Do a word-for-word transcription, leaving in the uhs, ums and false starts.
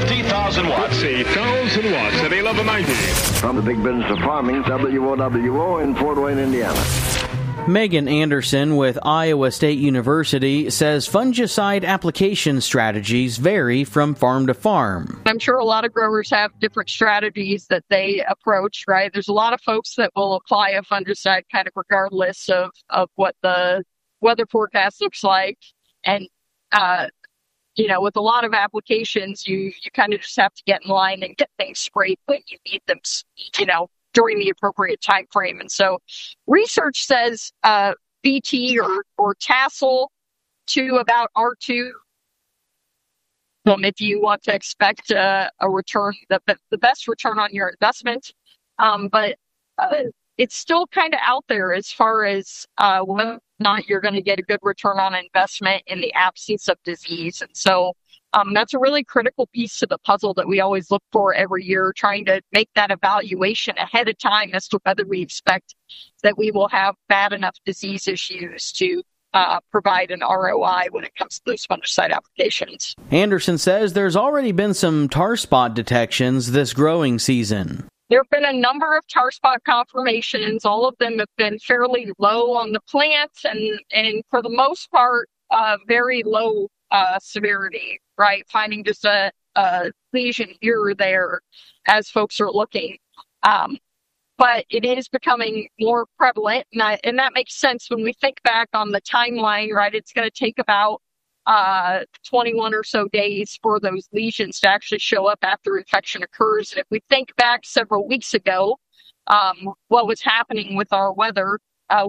fifty thousand watts. fifty thousand watts at eleven ninety. From the big business of farming, W O W O in Fort Wayne, Indiana. Megan Anderson with Iowa State University says fungicide application strategies vary from farm to farm. I'm sure a lot of growers have different strategies that they approach, right? There's a lot of folks that will apply a fungicide kind of regardless of, of what the weather forecast looks like. And, uh, you know, with a lot of applications, you, you kind of just have to get in line and get things sprayed when you need them, you know, during the appropriate time frame. And so research says uh, B T or, or tassel to about R two. Um, if you want to expect uh, a return, the, the best return on your investment. Um, but uh, it's still kind of out there as far as uh, whether or not you're going to get a good return on investment in the absence of disease. And so Um, that's a really critical piece to the puzzle that we always look for every year, trying to make that evaluation ahead of time as to whether we expect that we will have bad enough disease issues to uh, provide an R O I when it comes to those fungicide applications. Anderson says there's already been some tar spot detections this growing season. There have been a number of tar spot confirmations. All of them have been fairly low on the plants and, and for the most part, uh, very low uh, severity. Right, finding just a, a lesion here or there as folks are looking. Um, but it is becoming more prevalent, and, I, and that makes sense when we think back on the timeline, right? It's going to take about uh, twenty-one or so days for those lesions to actually show up after infection occurs. And if we think back several weeks ago, um, what was happening with our weather,